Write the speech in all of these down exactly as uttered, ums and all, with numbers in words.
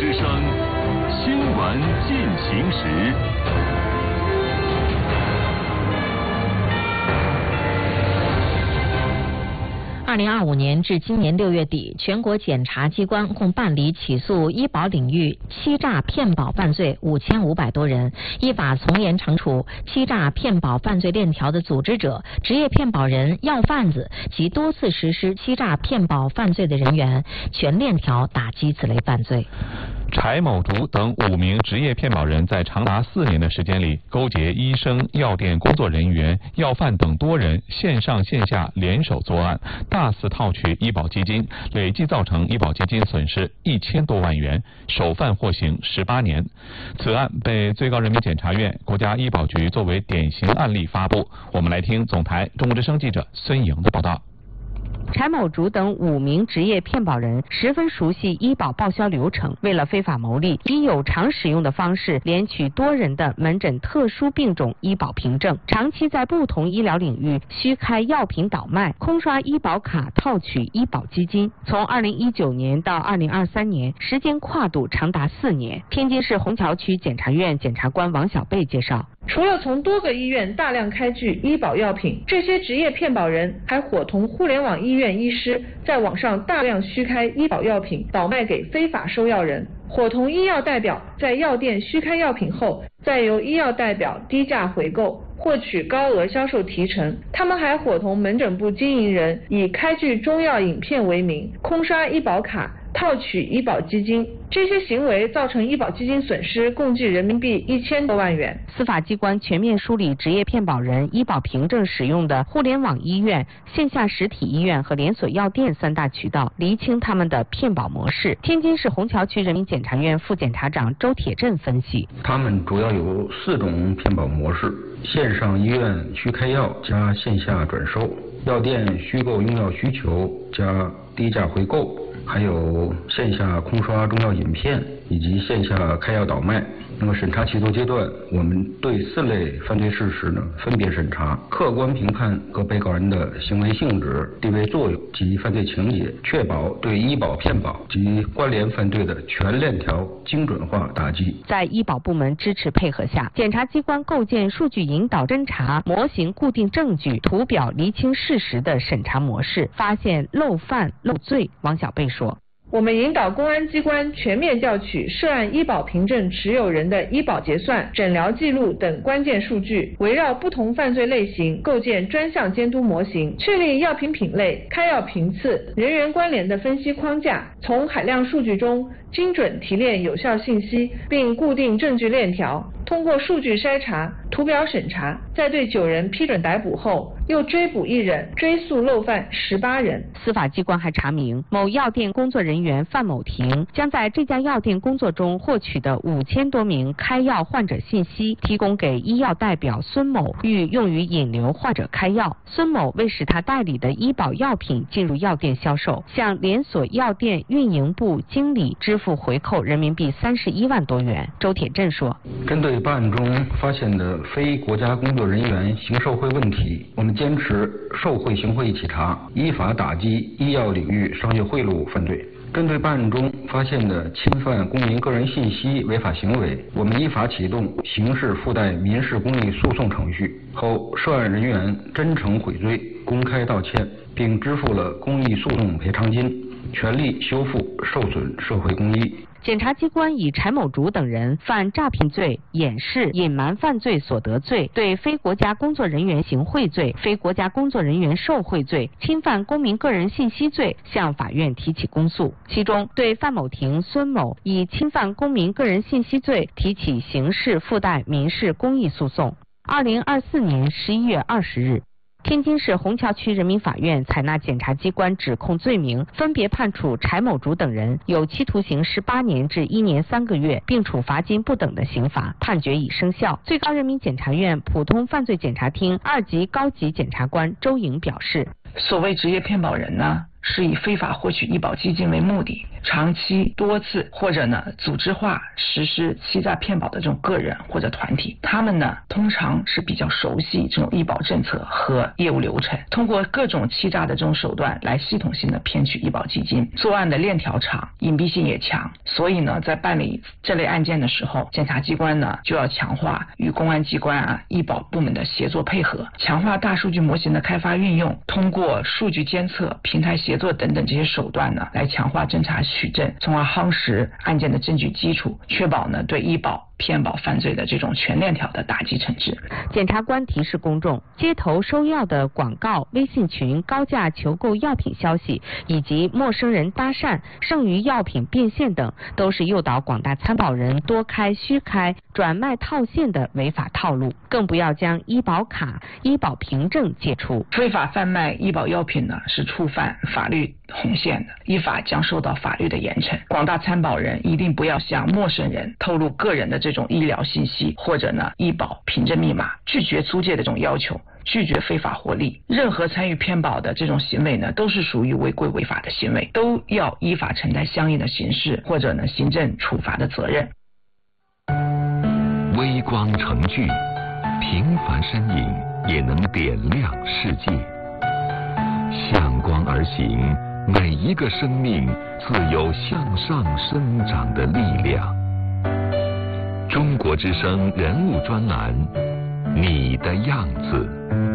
之声新闻进行时。 二零二五年至今年六月底，全国检察机关共办理起诉医保领域欺诈骗保犯罪五千五百多人，依法从严惩处欺诈骗保犯罪链条的组织者、职业骗保人、要贩子及多次实施欺诈骗保犯罪的人员，全链条打击此类犯罪。 柴某竹等五名职业骗保人在长达四年的时间里，勾结医生、药店工作人员、药贩等多人，线上线下联手作案，大肆套取医保基金，累计造成医保基金损失一千多万元，首犯获刑十八年。此案被最高人民检察院、国家医保局作为典型案例发布。我们来听总台中国之声记者孙莹的报道。 柴某竹等五名职业骗保人十分熟悉医保报销流程，为了非法牟利，以有偿使用的方式连取多人的门诊特殊病种医保凭证，长期在不同医疗领域虚开药品倒卖，空刷医保卡套取医保基金。从二零一九年到二零二三年，时间跨度长达四年。天津市虹桥区检察院检察官王小贝介绍， 除了从多个医院大量开具医保药品，这些职业骗保人还伙同互联网医院医师在网上大量虚开医保药品，倒卖给非法收药人，伙同医药代表在药店虚开药品后，再由医药代表低价回购，获取高额销售提成。他们还伙同门诊部经营人以开具中药影片为名，空刷医保卡，套取医保基金。这些行为造成医保基金损失共计人民币一千多万元。 司法机关全面梳理职业骗保人医保凭证使用的互联网医院、线下实体医院和连锁药店三大渠道，厘清他们的骗保模式。天津市虹桥区人民检察院副检察长周铁振分析， 他们主要有四种骗保模式：线上医院虚开药加线下转售，药店虚构用药需求加低价回购，还有线下空刷中药饮片以及线下开药倒卖。那么审查起诉阶段，我们对四类犯罪事实呢分别审查，客观评判各被告人的行为性质、地位作用及犯罪情节，确保对医保骗保及关联犯罪的全链条精准化打击。 在医保部门支持配合下，检察机关构建数据引导侦查、模型固定证据、图表厘清事实的审查模式，发现漏犯漏罪。王小贝说， 我们引导公安机关全面调取涉案医保凭证持有人的医保结算、诊疗记录等关键数据，围绕不同犯罪类型构建专项监督模型，确立药品品类、开药频次、人员关联的分析框架，从海量数据中精准提炼有效信息，并固定证据链条。通过数据筛查、图表审查，在对九人批准逮捕后，又追捕一人，追诉漏犯十八人。 司法机关还查明，某药店工作人员范某婷将在这家药店工作中获取的五千多名开药患者信息提供给医药代表孙某，欲用于引流患者开药。孙某为使他代理的医保药品进入药店销售，向连锁药店运营部经理支付回扣人民币三十一万多元。周铁振说， 针对办案中发现的非国家工作人员行受贿问题，我们坚持受贿行贿一起查，依法打击医药领域商业贿赂犯罪。针对办案中发现的侵犯公民个人信息违法行为，我们依法启动刑事附带民事公益诉讼程序后，涉案人员真诚悔罪、公开道歉，并支付了公益诉讼赔偿金，全力修复受损社会公益。 检察机关以柴某竹等人犯诈骗罪、掩饰、隐瞒犯罪所得罪，对非国家工作人员行贿罪、非国家工作人员受贿罪、侵犯公民个人信息罪向法院提起公诉。其中，对范某婷、孙某以侵犯公民个人信息罪提起刑事附带民事公益诉讼。二零二四年十一月二十日，天津市虹桥区人民法院采纳检察机关指控罪名，分别判处柴某竹等人有期徒刑十八年至一年三个月，并处罚金不等的刑罚，判决已生效。最高人民检察院普通犯罪检察厅二级高级检察官周颖表示， 所谓职业骗保人呢， 是以非法获取医保基金为目的，长期多次或者呢组织化实施欺诈骗保的这种个人或者团体，他们呢通常是比较熟悉这种医保政策和业务流程，通过各种欺诈的这种手段来系统性的骗取医保基金，作案的链条长，隐蔽性也强，所以呢在办理这类案件的时候，检察机关呢就要强化与公安机关啊医保部门的协作配合，强化大数据模型的开发运用，通过数据监测、平台协作等等这些手段呢，来强化侦查取证，从而夯实案件的证据基础，确保呢对医保骗保犯罪的这种全链条的打击惩治。 检察官提示公众，街头收药的广告、微信群、高价求购药品消息以及陌生人搭讪、剩余药品变现等，都是诱导广大参保人多开虚开、转卖套现的违法套路。更不要将医保卡、医保凭证借出。 非法贩卖医保药品呢，是触犯法律红线的，依法将受到法律的严惩。广大参保人一定不要向陌生人透露个人的这种医疗信息或者呢医保凭证密码，拒绝租借的这种要求，拒绝非法获利。任何参与骗保的这种行为呢，都是属于违规违法的行为，都要依法承担相应的刑事或者呢行政处罚的责任。 微光成炬，平凡身影也能点亮世界。向光而行，每一个生命自有向上生长的力量。中国之声人物专栏，你的样子。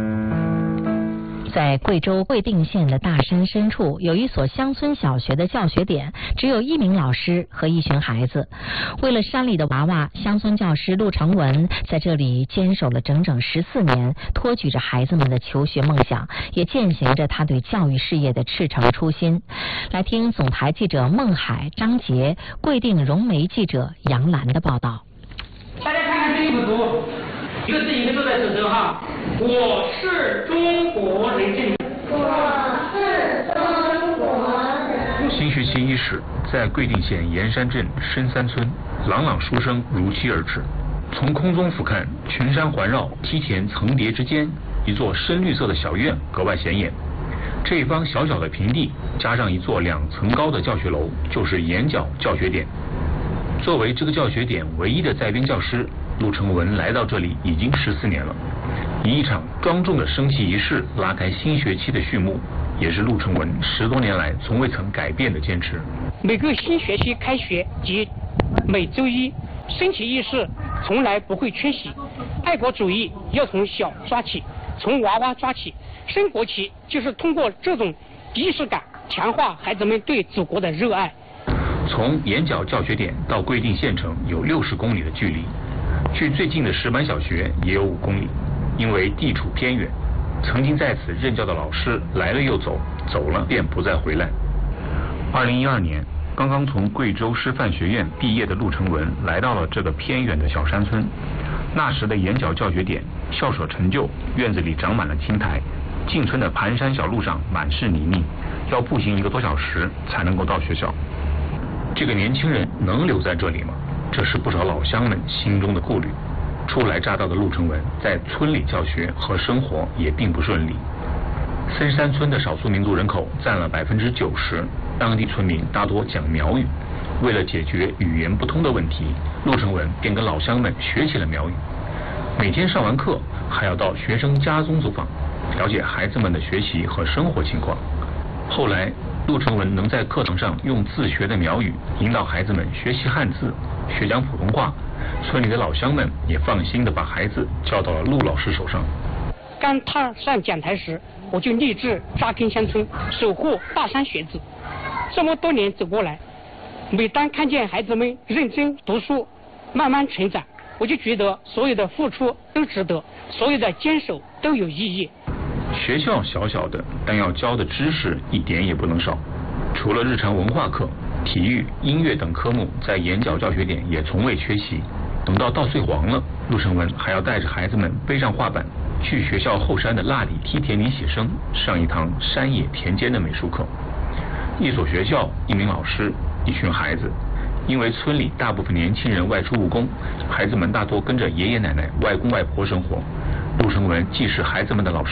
在贵州贵定县的大山深处，有一所乡村小学的教学点，只有一名老师和一群孩子。为了山里的娃娃，乡村教师陆成文在这里坚守了整整十四年，托举着孩子们的求学梦想，也践行着他对教育事业的赤诚初心。来听总台记者孟海、张杰、贵定融媒记者杨澜的报道。 大家看看这一幅图，一个字一个字在指责哈，我是中国人证。 我是中国人。 新学期伊始，在贵定县盐山镇深山村，朗朗书声如期而至。从空中俯瞰，群山环绕，梯田层叠之间，一座深绿色的小院格外显眼。这一方小小的平地，加上一座两层高的教学楼，就是盐角教学点。作为这个教学点唯一的在编教师，陆成文来到这里已经十四年了。以一场庄重的升旗仪式拉开新学期的序幕，也是陆成文十多年来从未曾改变的坚持。 每个新学期开学及每周一升旗仪式从来不会缺席。爱国主义要从小抓起，从娃娃抓起。升国旗就是通过这种仪式感强化孩子们对祖国的热爱。 从盐角教学点到贵定县城有六十公里的距离，距最近的石板小学也有五公里。因为地处偏远，曾经在此任教的老师来了又走，走了便不再回来。二零一二年，刚刚从贵州师范学院毕业的陆成文来到了这个偏远的小山村。那时的盐角教学点校舍陈旧，院子里长满了青苔，进村的盘山小路上满是泥泞，要步行一个多小时才能够到学校。这个年轻人能留在这里吗？这是不少老乡们心中的顾虑。初来乍到的陆成文在村里教学和生活也并不顺利。森山村的少数民族人口占了百分之九十，当地村民大多讲苗语。为了解决语言不通的问题，陆成文便跟老乡们学起了苗语。每天上完课，还要到学生家中走访，了解孩子们的学习和生活情况。后来，陆成文能在课堂上用自学的苗语引导孩子们学习汉字、学讲普通话，村里的老乡们也放心地把孩子交到了陆老师手上。 刚踏上讲台时，我就立志扎根乡村，守护大山学子。这么多年走过来，每当看见孩子们认真读书，慢慢成长，我就觉得所有的付出都值得，所有的坚守都有意义。 学校小小的，但要教的知识一点也不能少。除了日常文化课，体育、音乐等科目在盐角教学点也从未缺席。等到稻穗黄了，陆成文还要带着孩子们背上画板，去学校后山的蜡里梯田里写生，上一堂山野田间的美术课。一所学校，一名老师，一群孩子。因为村里大部分年轻人外出务工，孩子们大多跟着爷爷奶奶、外公外婆生活。陆成文既是孩子们的老师，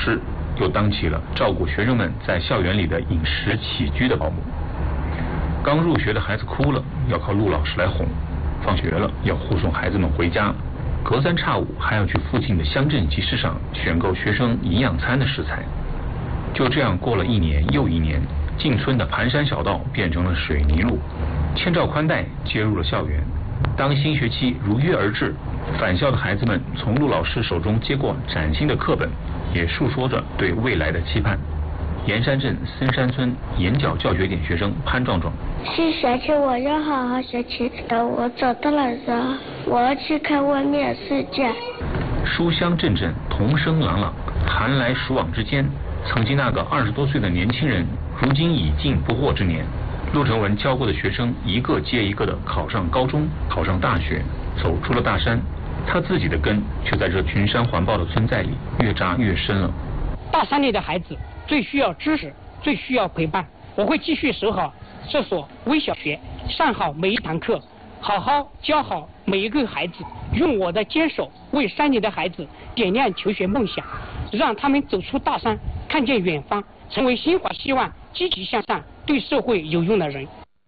又当起了照顾学生们在校园里的饮食起居的保姆。刚入学的孩子哭了，要靠陆老师来哄；放学了要护送孩子们回家，隔三差五还要去附近的乡镇集市上选购学生营养餐的食材。就这样过了一年又一年，进村的盘山小道变成了水泥路，千兆宽带接入了校园。当新学期如约而至，返校的孩子们从陆老师手中接过崭新的课本，也述说着对未来的期盼。盐山镇森山村眼角教学点学生潘壮壮， 新学期我要好好学习，我找到了人，我要去看外面世界。 书香阵阵，童声朗朗，寒来暑往之间，曾经那个二十多岁的年轻人，如今已近不惑之年。陆成文教过的学生一个接一个的考上高中，考上大学，走出了大山，他自己的根却在这群山环抱的村寨里越扎越深了。 大山里的孩子最需要知识，最需要陪伴。我会继续守好这所微小学，上好每一堂课，好好教好每一个孩子，用我的坚守为山里的孩子点亮求学梦想，让他们走出大山，看见远方，成为心怀希望、积极向上、对社会有用的人。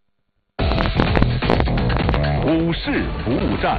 股市服务站，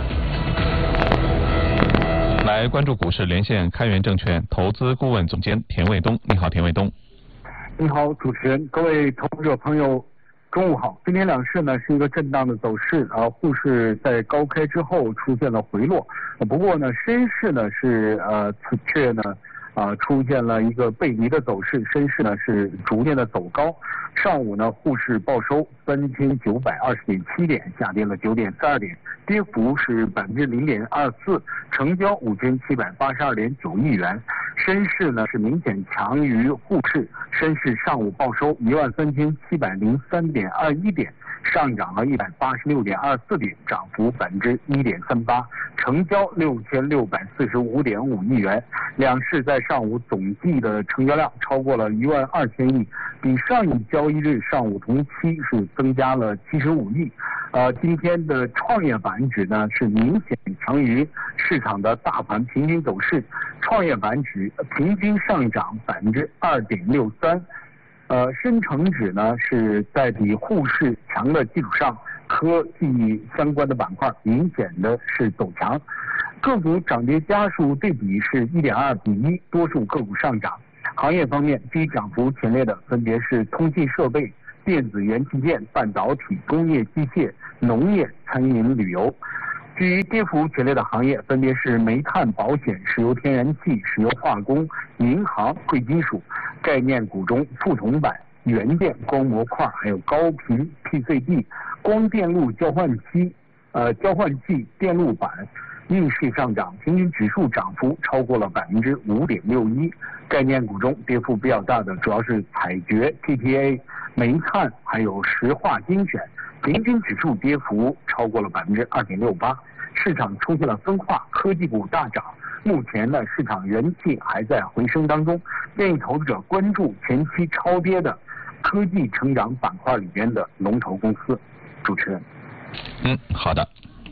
来关注股市，连线开源证券投资顾问总监田卫东。你好，田卫东。 你好，主持人，各位投资者朋友，中午好。今天两市呢是一个震荡的走势啊，沪市在高开之后出现了回落，不过呢，深市呢是呃此却呢。啊，出现了一个背离的走势，深市呢是逐渐的走高。上午呢，沪市报收三千九百二十点七点，下跌了九点四二点，跌幅是百分之零点二四，成交五千七百八十二点九亿元。深市呢是明显强于沪市，深市上午报收一万三千七百零三点二一点，上涨了一百八十六点二四点，涨幅百分之一点三八，成交六千六百四十五点五亿元。两市在上午总计的成交量超过了一万二千亿，比上一交易日上午同期是增加了七十五亿。呃，今天的创业板指呢是明显强于市场的大盘平均走势，创业板指平均上涨百分之二点六三。呃，深成指呢是在比沪市强的基础上，科技相关的板块明显的是走强。个股涨跌家数对比是一点二比一，多数个股上涨。行业方面，低涨幅前列的分别是通信设备、电子元器件、半导体、工业机械、农业、餐饮旅游。至于跌幅前列的行业，分别是煤炭、保险、石油天然气、石油化工、银行、贵金属。概念股中，富铜板、元件、光模块，还有高频 P C B、光电路交换器、呃交换器、电路板逆势上涨，平均指数涨幅超过了百分之五点六一。概念股中跌幅比较大的主要是采掘、T T A、煤炭还有石化精选，平均指数跌幅超过了百分之二点六八。市场出现了分化，科技股大涨。目前呢，市场人气还在回升当中，建议投资者关注前期超跌的科技成长板块里边的龙头公司。主持人， 嗯，好的。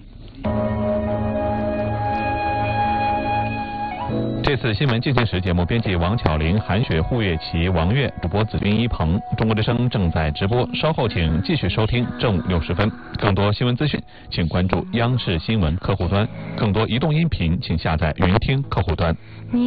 这次新闻进行时节目编辑王巧玲、韩雪、胡月琪、王悦，主播子君一鹏。中国之声正在直播，稍后请继续收听正午六十分。更多新闻资讯，请关注央视新闻客户端；更多移动音频，请下载云听客户端。